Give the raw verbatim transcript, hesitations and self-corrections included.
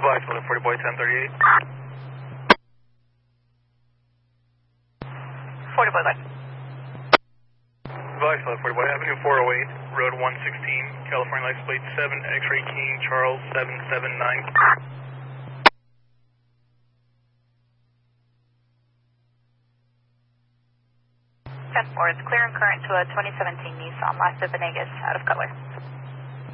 Blackstone, forty boy ten thirty-eight. forty boy back. Blackstone, forty boy Avenue four oh eight, Road one sixteen, California license plate seven, X-ray King, Charles seven seven nine. ten four, it's clear and current to a twenty seventeen Nissan Lasta Venegas out of color.